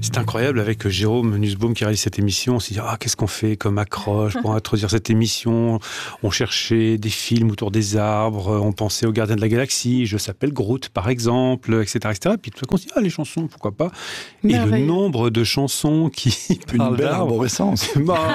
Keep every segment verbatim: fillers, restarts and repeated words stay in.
C'est incroyable avec Jérôme Nussbaum qui réalise cette émission. On s'est dit, ah, qu'est-ce qu'on fait comme accroche pour introduire cette émission? On cherchait des films autour des arbres, on pensait aux Gardiens de la Galaxie, Je s'appelle Groot par exemple, et cetera, et cetera. Puis tout à coup on s'est dit, ah, les chansons, pourquoi pas? Et le nombre de chansons qui parlent Une belle d'arbres, arborescence.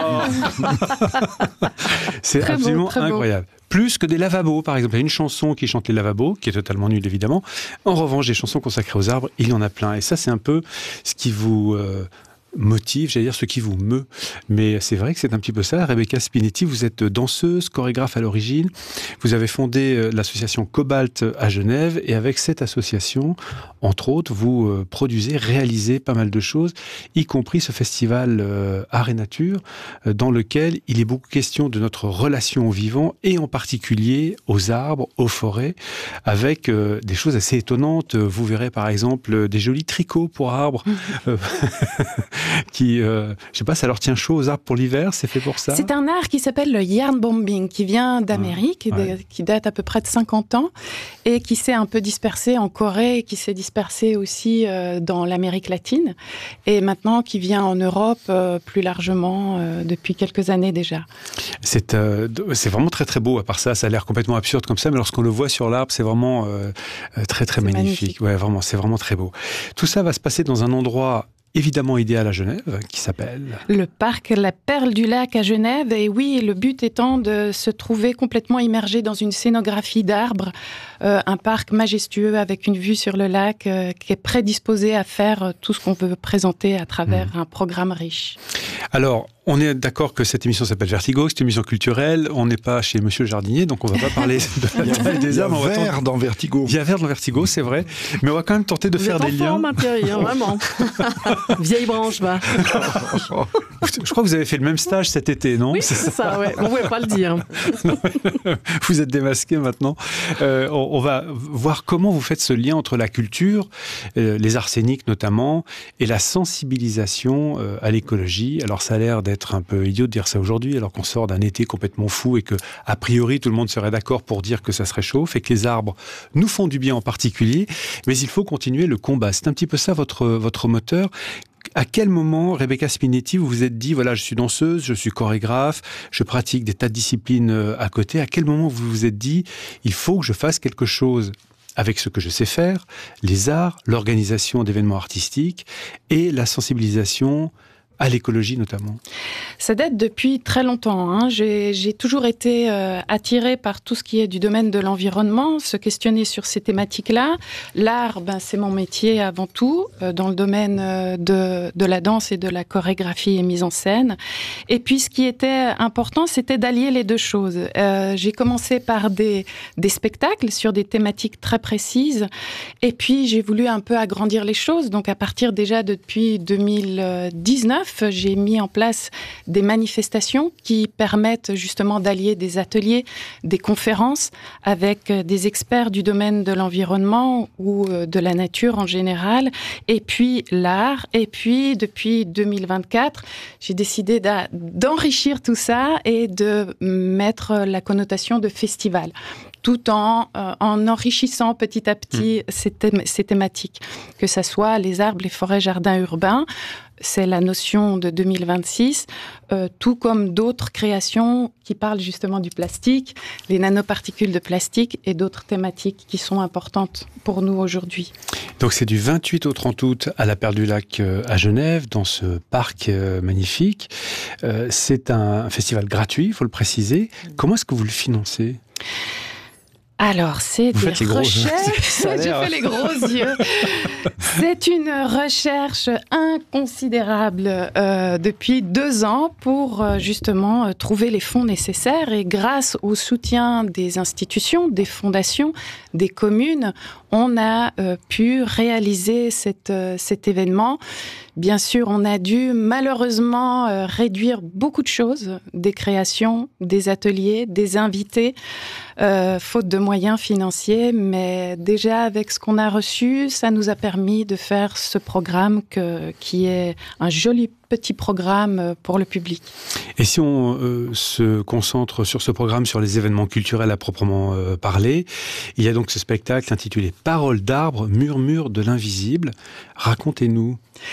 c'est Très absolument beau, très incroyable. Beau. Plus que des lavabos, par exemple. Il y a une chanson qui chante les lavabos, qui est totalement nulle, évidemment. En revanche, des chansons consacrées aux arbres, il y en a plein. Et ça, c'est un peu ce qui vous euh, motive, j'allais dire ce qui vous meut. Mais c'est vrai que c'est un petit peu ça. Rebecca Spinetti, vous êtes danseuse, chorégraphe à l'origine. Vous avez fondé l'association Cobalt à Genève. Et avec cette association, entre autres, vous euh, produisez, réalisez pas mal de choses, y compris ce festival euh, Art et Nature, euh, dans lequel il est beaucoup question de notre relation au vivant, et en particulier aux arbres, aux forêts, avec euh, des choses assez étonnantes. Vous verrez par exemple des jolis tricots pour arbres, euh, qui, euh, je sais pas, ça leur tient chaud aux arbres pour l'hiver, c'est fait pour ça? C'est un art qui s'appelle le yarn bombing, qui vient d'Amérique, ouais. de, qui date à peu près de cinquante ans, et qui s'est un peu dispersé en Corée, qui s'est dispersé aussi euh, dans l'Amérique latine, et maintenant qui vient en Europe euh, plus largement euh, depuis quelques années déjà. C'est, euh, c'est vraiment très très beau. À part ça, ça a l'air complètement absurde comme ça, mais lorsqu'on le voit sur l'arbre, c'est vraiment euh, très très magnifique. magnifique. Ouais, vraiment, c'est vraiment très beau. Tout ça va se passer dans un endroit évidemment idéal à Genève, qui s'appelle... Le parc La Perle du Lac à Genève. Et oui, le but étant de se trouver complètement immergé dans une scénographie d'arbres, euh, un parc majestueux avec une vue sur le lac euh, qui est prédisposé à faire tout ce qu'on veut présenter à travers mmh. un programme riche. Alors, on est d'accord que cette émission s'appelle Vertigo, c'est une émission culturelle, on n'est pas chez Monsieur le Jardinier, donc on ne va pas parler de la taille des arbres. Il y a vert dans Vertigo. Il y a vert dans Vertigo, c'est vrai, mais on va quand même tenter de Vous faire êtes des liens. Vous êtes en forme, Thierry, hein, vraiment. Vieille branche, va. Je crois que vous avez fait le même stage cet été, non? Oui, c'est ça, ça ouais. On ne pouvait pas le dire. Non, vous êtes démasqué maintenant. Euh, on, on va voir comment vous faites ce lien entre la culture, euh, les arts scéniques notamment, et la sensibilisation euh, à l'écologie. Alors ça a l'air d'être un peu idiot de dire ça aujourd'hui, alors qu'on sort d'un été complètement fou et que, a priori, tout le monde serait d'accord pour dire que ça se réchauffe et que les arbres nous font du bien en particulier, mais il faut continuer le combat. C'est un petit peu ça votre, votre moteur. À quel moment, Rebecca Spinetti, vous vous êtes dit, voilà, je suis danseuse, je suis chorégraphe, je pratique des tas de disciplines à côté. À quel moment vous vous êtes dit, il faut que je fasse quelque chose avec ce que je sais faire, les arts, l'organisation d'événements artistiques et la sensibilisation à l'écologie notamment? Ça date depuis très longtemps. Hein. J'ai, j'ai toujours été euh, attirée par tout ce qui est du domaine de l'environnement, se questionner sur ces thématiques-là. L'art, ben, c'est mon métier avant tout, euh, dans le domaine euh, de, de la danse et de la chorégraphie et mise en scène. Et puis, ce qui était important, c'était d'allier les deux choses. Euh, j'ai commencé par des, des spectacles sur des thématiques très précises. Et puis, j'ai voulu un peu agrandir les choses. Donc, à partir déjà depuis deux mille dix-neuf, j'ai mis en place des manifestations qui permettent justement d'allier des ateliers, des conférences avec des experts du domaine de l'environnement ou de la nature en général, et puis l'art. Et puis, depuis deux mille vingt-quatre, j'ai décidé d'enrichir tout ça et de mettre la connotation de festival, tout en, euh, en enrichissant petit à petit mmh. ces, thém- ces thématiques, que ce soit les arbres, les forêts, jardins urbains. C'est la notion de deux mille vingt-six, euh, tout comme d'autres créations qui parlent justement du plastique, les nanoparticules de plastique et d'autres thématiques qui sont importantes pour nous aujourd'hui. Donc c'est du vingt-huit au trente août à la Perle du Lac euh, à Genève, dans ce parc euh, magnifique. Euh, c'est un festival gratuit, il faut le préciser. Comment est-ce que vous le financez ? Alors, c'est Vous des faites les gros recherches. J'ai fait les gros yeux. C'est une recherche inconsidérable euh, depuis deux ans pour euh, justement euh, trouver les fonds nécessaires. Et grâce au soutien des institutions, des fondations, des communes, on a euh, pu réaliser cette, euh, cet événement. Bien sûr, on a dû malheureusement euh, réduire beaucoup de choses, des créations, des ateliers, des invités, euh, faute de moyens financiers. Mais déjà, avec ce qu'on a reçu, ça nous a permis de faire ce programme que, qui est un joli petit programme pour le public. Et si on euh, se concentre sur ce programme, sur les événements culturels à proprement euh, parler, il y a donc ce spectacle intitulé « Paroles d'arbres, murmures de l'invisible ». Racontez-nous.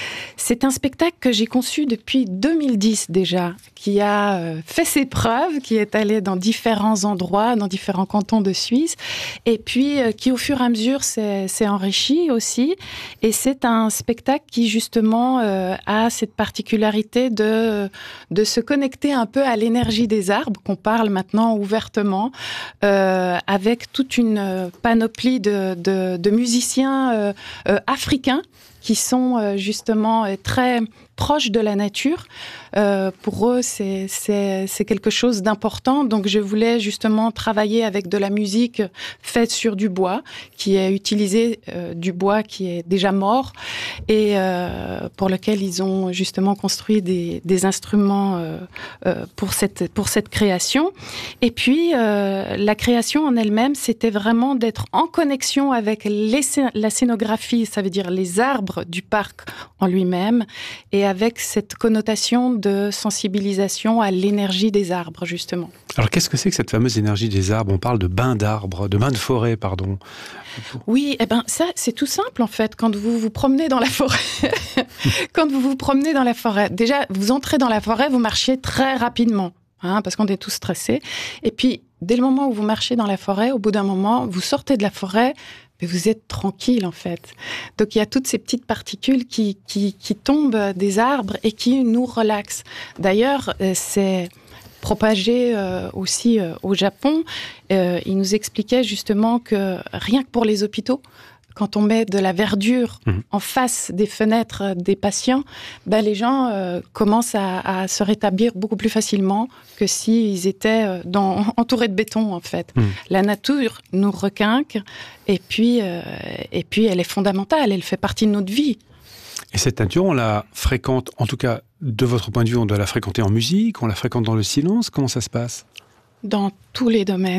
C'est un spectacle que j'ai conçu depuis deux mille dix déjà, qui a euh, fait ses preuves, qui est allé dans différents endroits, dans différents cantons de Suisse, et puis euh, qui au fur et à mesure s'est, s'est enrichi aussi. Et c'est un spectacle qui justement euh, a cette particularité de, de se connecter un peu à l'énergie des arbres, qu'on parle maintenant ouvertement, euh, avec toute une panoplie de, de, de musiciens euh, euh, africains qui sont euh, justement euh, très proches de la nature. Euh, pour eux, c'est, c'est, c'est quelque chose d'important. Donc, je voulais justement travailler avec de la musique faite sur du bois, qui est utilisé euh, du bois qui est déjà mort et euh, pour lequel ils ont justement construit des, des instruments euh, euh, pour cette, pour cette création. Et puis, euh, la création en elle-même, c'était vraiment d'être en connexion avec les, la scénographie, ça veut dire les arbres du parc en lui-même, et avec cette connotation de sensibilisation à l'énergie des arbres, justement. Alors, qu'est-ce que c'est que cette fameuse énergie des arbres ? On parle de bains d'arbres, de bains de forêt, pardon. Oui, eh ben ça, c'est tout simple, en fait. Quand vous vous promenez dans la forêt, quand vous vous promenez dans la forêt, déjà, vous entrez dans la forêt, vous marchez très rapidement, hein, parce qu'on est tous stressés. Et puis, dès le moment où vous marchez dans la forêt, au bout d'un moment, vous sortez de la forêt, mais vous êtes tranquille, en fait. Donc, il y a toutes ces petites particules qui, qui, qui tombent des arbres et qui nous relaxent. D'ailleurs, c'est propagé euh, aussi euh, au Japon. Euh, il nous expliquait justement que rien que pour les hôpitaux, quand on met de la verdure mmh. en face des fenêtres des patients, ben les gens euh, commencent à, à se rétablir beaucoup plus facilement que s'ils étaient dans, entourés de béton, en fait. Mmh. La nature nous requinque et puis, euh, et puis elle est fondamentale, elle fait partie de notre vie. Et cette nature, on la fréquente, en tout cas, de votre point de vue, on doit la fréquenter en musique, on la fréquente dans le silence, comment ça se passe ? Dans tous les domaines.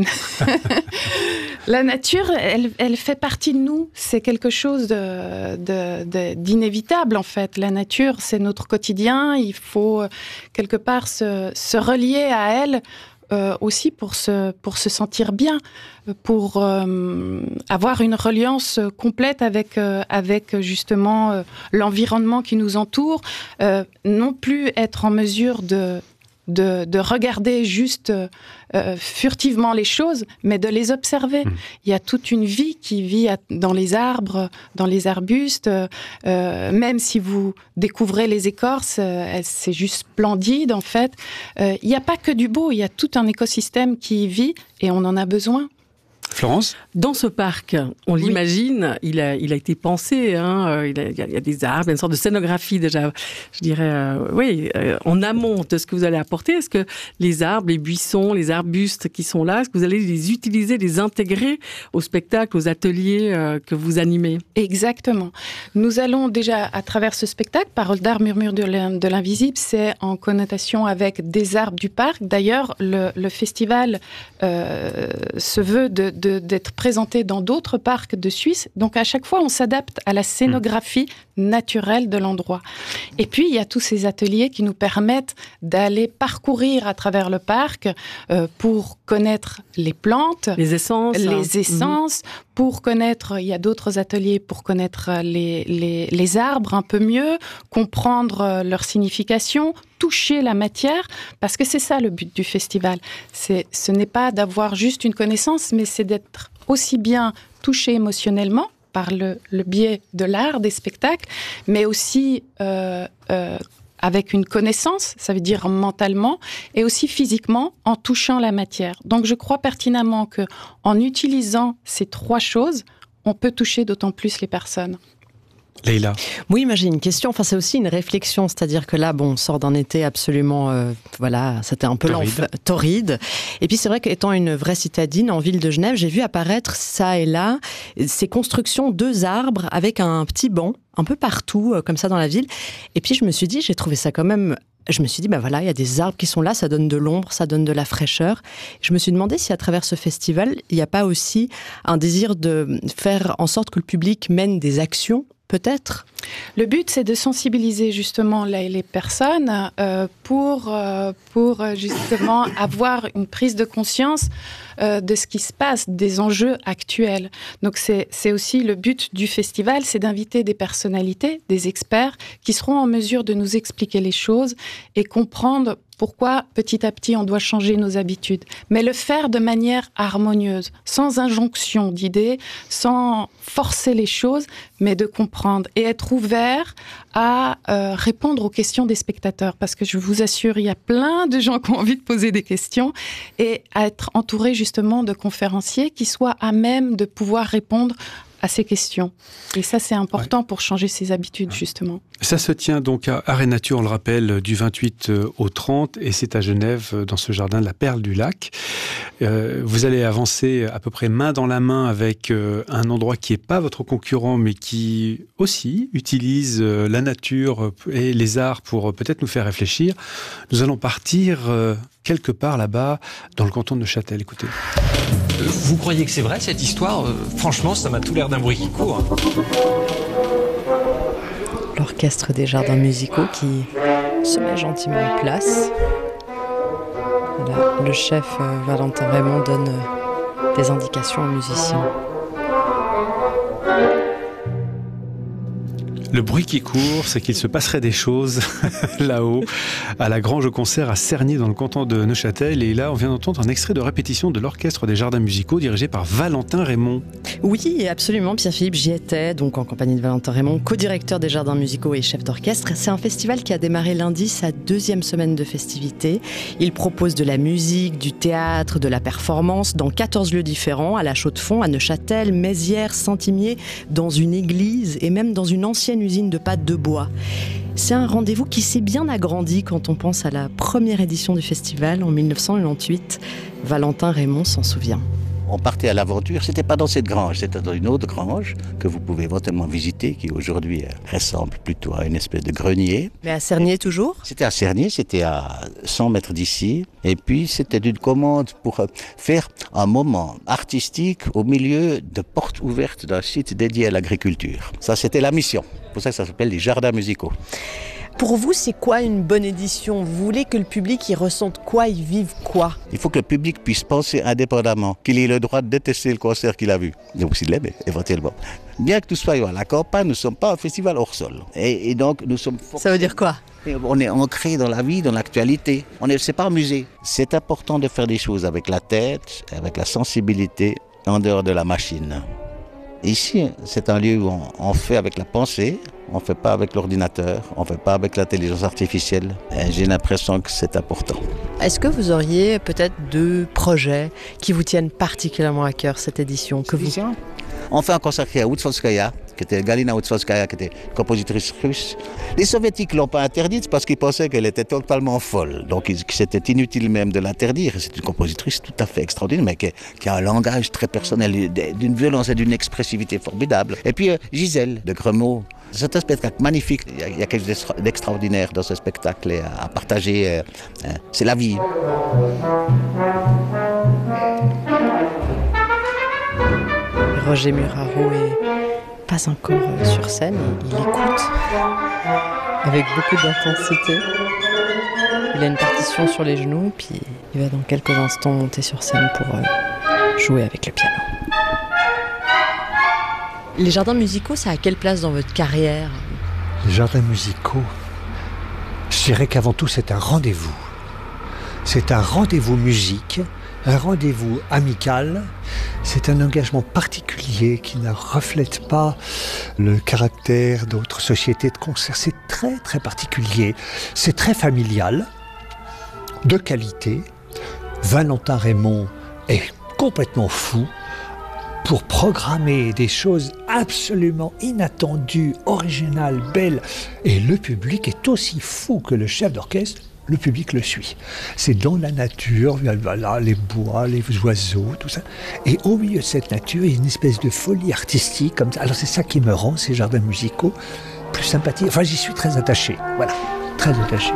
La nature, elle, elle fait partie de nous. C'est quelque chose de, de, de, d'inévitable, en fait. La nature, c'est notre quotidien. Il faut, quelque part, se, se relier à elle euh, aussi pour se, pour se sentir bien, pour euh, avoir une reliance complète avec, euh, avec justement, euh, l'environnement qui nous entoure. Euh, non plus être en mesure de... De, de regarder juste euh, furtivement les choses, mais de les observer. Mmh. Il y a toute une vie qui vit à, dans les arbres, dans les arbustes. Euh, même si vous découvrez les écorces, euh, c'est juste splendide, en fait. Euh, il n'y a pas que du beau, il y a tout un écosystème qui y vit et on en a besoin. Florence ? Dans ce parc, on oui. l'imagine, il a, il a été pensé, hein, il, a, il y a des arbres, une sorte de scénographie déjà, je dirais, euh, oui, euh, en amont de ce que vous allez apporter. Est-ce que les arbres, les buissons, les arbustes qui sont là, est-ce que vous allez les utiliser, les intégrer au spectacle, aux ateliers euh, que vous animez ? Exactement. Nous allons déjà, à travers ce spectacle, Paroles d'art, murmure de l'invisible, c'est en connotation avec des arbres du parc. D'ailleurs, le, le festival euh, se veut de De, d'être présenté dans d'autres parcs de Suisse. Donc, à chaque fois, on s'adapte à la scénographie naturelle de l'endroit. Et puis, il y a tous ces ateliers qui nous permettent d'aller parcourir à travers le parc euh, pour connaître les plantes, les essences, les hein. essences, mmh. pour connaître, il y a d'autres ateliers pour connaître les, les, les arbres un peu mieux, comprendre leur signification, toucher la matière, parce que c'est ça le but du festival. C'est, ce n'est pas d'avoir juste une connaissance, mais c'est d'être aussi bien touché émotionnellement par le, le biais de l'art, des spectacles, mais aussi euh, euh, avec une connaissance, ça veut dire mentalement, et aussi physiquement, en touchant la matière. Donc je crois pertinemment qu'en utilisant ces trois choses, on peut toucher d'autant plus les personnes. Leïla. Oui, moi j'ai une question, enfin c'est aussi une réflexion, c'est-à-dire que là, bon, on sort d'un été absolument, euh, voilà, c'était un peu torride. torride. Et puis c'est vrai qu'étant une vraie citadine en ville de Genève, j'ai vu apparaître ça et là ces constructions, deux arbres avec un petit banc, un peu partout, euh, comme ça dans la ville. Et puis je me suis dit, j'ai trouvé ça quand même... Je me suis dit, ben voilà, il y a des arbres qui sont là, ça donne de l'ombre, ça donne de la fraîcheur. Je me suis demandé si à travers ce festival, il n'y a pas aussi un désir de faire en sorte que le public mène des actions, peut-être ? Le but, c'est de sensibiliser justement les, les personnes euh, pour, euh, pour justement avoir une prise de conscience euh, de ce qui se passe, des enjeux actuels. Donc c'est, c'est aussi le but du festival, c'est d'inviter des personnalités, des experts qui seront en mesure de nous expliquer les choses et comprendre pourquoi, petit à petit, on doit changer nos habitudes. Mais le faire de manière harmonieuse, sans injonction d'idées, sans forcer les choses, mais de comprendre et être ouvert à euh, répondre aux questions des spectateurs. Parce que je vous assure, il y a plein de gens qui ont envie de poser des questions et à être entouré justement de conférenciers qui soient à même de pouvoir répondre à ces questions. Et ça, c'est important ouais. pour changer ses habitudes, justement. Ça se tient donc à Arrêt Nature, on le rappelle, du vingt-huit au trente, et c'est à Genève, dans ce jardin de la Perle du Lac. Euh, vous allez avancer à peu près main dans la main avec euh, un endroit qui n'est pas votre concurrent, mais qui aussi utilise euh, la nature et les arts pour euh, peut-être nous faire réfléchir. Nous allons partir euh, quelque part là-bas, dans le canton de Neuchâtel. Écoutez. Vous croyez que c'est vrai, cette histoire ? euh, Franchement, ça m'a tout l'air d'un bruit qui court. L'orchestre des jardins musicaux qui se met gentiment en place. Là, le chef euh, Valentin Raymond donne euh, des indications aux musiciens. Le bruit qui court, c'est qu'il se passerait des choses là-haut, à la Grange au Concert à Cernier, dans le canton de Neuchâtel. Et là, on vient d'entendre un extrait de répétition de l'Orchestre des Jardins Musicaux, dirigé par Valentin Raymond. Oui, absolument, Pierre-Philippe, j'y étais, donc en compagnie de Valentin Raymond, co-directeur des Jardins Musicaux et chef d'orchestre. C'est un festival qui a démarré lundi sa deuxième semaine de festivités. Il propose de la musique, du théâtre, de la performance dans quatorze lieux différents, à la Chaux-de-Fonds, à Neuchâtel, Mézières, Saint-Imier, dans une église et même dans une ancienne usine de pâte de bois. C'est un rendez-vous qui s'est bien agrandi quand on pense à la première édition du festival en dix-neuf cent quatre-vingt-huit. Valentin Raymond s'en souvient. On partait à l'aventure, c'était pas dans cette grange, c'était dans une autre grange que vous pouvez éventuellement visiter, qui aujourd'hui ressemble plutôt à une espèce de grenier. Mais à Cernier toujours ? C'était à Cernier, c'était à cent mètres d'ici. Et puis c'était une commande pour faire un moment artistique au milieu de portes ouvertes d'un site dédié à l'agriculture. Ça, c'était la mission. C'est pour ça que ça s'appelle les jardins musicaux. Pour vous, c'est quoi une bonne édition ? Vous voulez que le public y ressente quoi, y vive quoi ? Il faut que le public puisse penser indépendamment, qu'il ait le droit de détester le concert qu'il a vu. Donc s'il l'aime, éventuellement. Bien que nous soyons à la campagne, nous ne sommes pas un festival hors sol. Et, et donc nous sommes... Ça veut dire quoi ? On est ancré dans la vie, dans l'actualité. On est, c'est pas un musée. C'est important de faire des choses avec la tête, avec la sensibilité, en dehors de la machine. Ici, c'est un lieu où on, on fait avec la pensée, on ne fait pas avec l'ordinateur, on ne fait pas avec l'intelligence artificielle. Et j'ai l'impression que c'est important. Est-ce que vous auriez peut-être deux projets qui vous tiennent particulièrement à cœur, cette édition que vous... On fait un concert qui est à Outsvolskaya, qui était Galina Outsvolskaya, qui était compositrice russe. Les soviétiques ne l'ont pas interdite parce qu'ils pensaient qu'elle était totalement folle. Donc c'était inutile même de l'interdire. C'est une compositrice tout à fait extraordinaire, mais qui, qui a un langage très personnel, d'une violence et d'une expressivité formidable. Et puis euh, Gisèle de Gremaud. C'est un spectacle magnifique. Il y a, il y a quelque chose d'extraordinaire dans ce spectacle et à, à partager. Euh, euh, c'est la vie. Roger Muraro est pas encore sur scène, il écoute avec beaucoup d'intensité. Il a une partition sur les genoux, puis il va dans quelques instants monter sur scène pour jouer avec le piano. Les jardins musicaux, ça a quelle place dans votre carrière ? Les jardins musicaux, je dirais qu'avant tout c'est un rendez-vous. C'est un rendez-vous musique, un rendez-vous amical. C'est un engagement particulier qui ne reflète pas le caractère d'autres sociétés de concert. C'est très très particulier. C'est très familial, de qualité. Valentin Raymond est complètement fou pour programmer des choses absolument inattendues, originales, belles. Et le public est aussi fou que le chef d'orchestre. Le public le suit. C'est dans la nature, voilà, les bois, les oiseaux, tout ça. Et au milieu de cette nature, il y a une espèce de folie artistique comme ça. Alors c'est ça qui me rend ces jardins musicaux plus sympathiques. Enfin, j'y suis très attaché. Voilà, très attaché.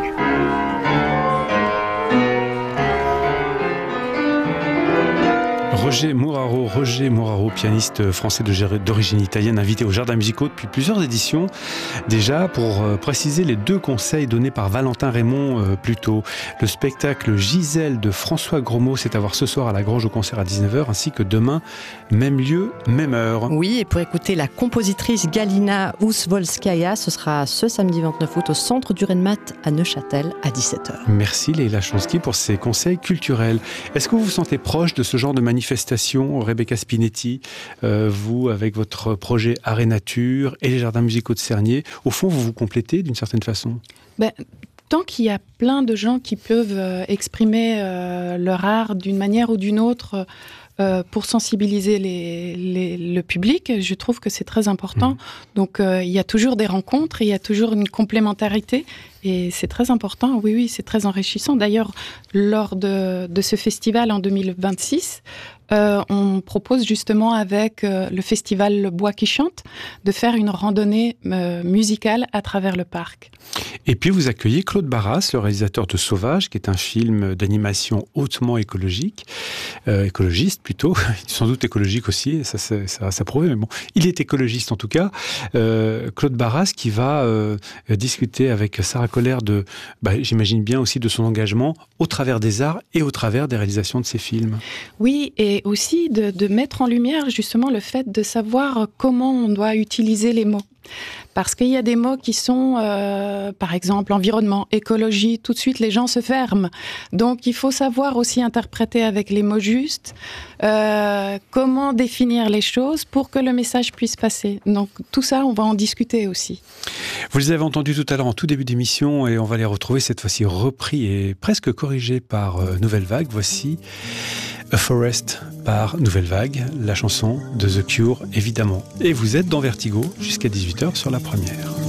Roger Muraro, Roger Muraro, pianiste français d'origine italienne, invité au Jardin Musicaux depuis plusieurs éditions. Déjà, pour préciser les deux conseils donnés par Valentin Raymond plus tôt. Le spectacle Gisèle de François Grosmont, c'est à voir ce soir à la Grange au concert à dix-neuf heures, ainsi que demain, même lieu, même heure. Oui, et pour écouter la compositrice Galina Ousvolskaya, ce sera ce samedi vingt-neuf août au Centre du Renmat à Neuchâtel à dix-sept heures. Merci Leïla Chansky pour ces conseils culturels. Est-ce que vous vous sentez proche de ce genre de manifestation, Rebecca Spinetti, euh, vous avec votre projet Art et Nature et les Jardins Musicaux de Cernier, au fond vous vous complétez d'une certaine façon? Ben, tant qu'il y a plein de gens qui peuvent euh, exprimer euh, leur art d'une manière ou d'une autre euh, pour sensibiliser les, les, le public, je trouve que c'est très important. Mmh. Donc euh, il y a toujours des rencontres, il y a toujours une complémentarité et c'est très important. Oui, oui, c'est très enrichissant. D'ailleurs, lors de, de ce festival en deux mille vingt-six, Euh, on propose justement avec euh, le festival Le Bois qui chante de faire une randonnée euh, musicale à travers le parc. Et puis vous accueillez Claude Barras, le réalisateur de Sauvage, qui est un film d'animation hautement écologique, euh, écologiste plutôt, sans doute écologique aussi, ça, ça, ça va s'approuver, mais bon, il est écologiste en tout cas. Euh, Claude Barras qui va euh, discuter avec Sarah Kohler de, bah, j'imagine bien aussi de son engagement au travers des arts et au travers des réalisations de ses films. Oui, et aussi de, de mettre en lumière justement le fait de savoir comment on doit utiliser les mots. Parce qu'il y a des mots qui sont, euh, par exemple, environnement, écologie, tout de suite les gens se ferment. Donc il faut savoir aussi interpréter avec les mots justes, euh, comment définir les choses pour que le message puisse passer. Donc tout ça, on va en discuter aussi. Vous les avez entendus tout à l'heure en tout début d'émission et on va les retrouver cette fois-ci repris et presque corrigés par euh, Nouvelle Vague. Voici A Forest par Nouvelle Vague, la chanson de The Cure évidemment. Et vous êtes dans Vertigo jusqu'à dix-huit heures sur la première.